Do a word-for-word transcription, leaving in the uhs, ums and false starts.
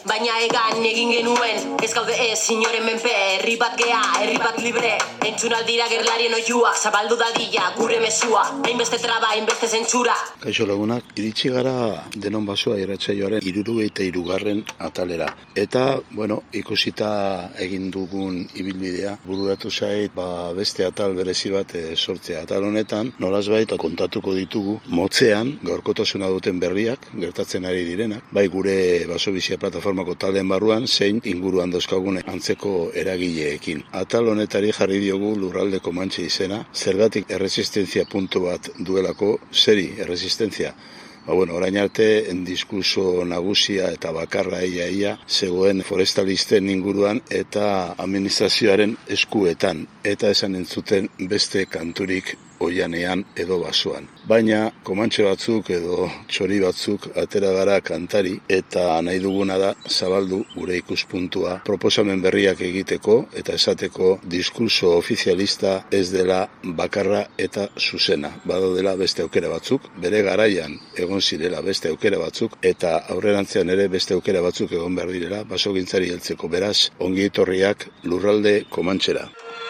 Baina egan egin genuen, ez gaude ez, inoren menpe, herri bat gea, herri bat libre. Entzun aldira gerlarien oiua, zabaldu dadila, gure mesua. Hainbeste traba, hainbeste zentsura. Kaixo lagunak, iritsi gara denon basoa irratsaioaren hirurogeita hirugarren atalera. Eta, bueno, ikusita egin dugun ibilbidea, bururatu zait, ba, beste atal berezi bat e, sortzea. Atal honetan, nolazbait kontatuko ditugu, motzean, gaurkotasuna duten berriak, gertatzen ari direnak, bai gure basobizia plataformako taldeen barruan, zein inguruan dauzkagune antzeko eragileekin. Atal honetari jarri diogu Lurralde Komantxe izena, zergatik erresistentzia puntu bat duelako, zeri erresistentzia. Ba, bueno, orain arte, diskurso nagusia eta bakarra ia ia, zegoen forestalisten inguruan eta administrazioaren eskuetan, eta esan entzuten beste kanturik oianean edo basoan. Baina, komantxe batzuk edo txori batzuk atera gara kantari eta nahi duguna da zabaldu gure ikuspuntua proposamen berriak egiteko eta esateko diskurso ofizialista ez dela bakarra eta zuzena. Badaudela beste aukera batzuk, bere garaian egon zirela beste aukera batzuk eta aurrerantzean ere beste aukera batzuk egon behar direla basogintzari heltzeko. Beraz, ongi etorriak Lurralde Komantxera.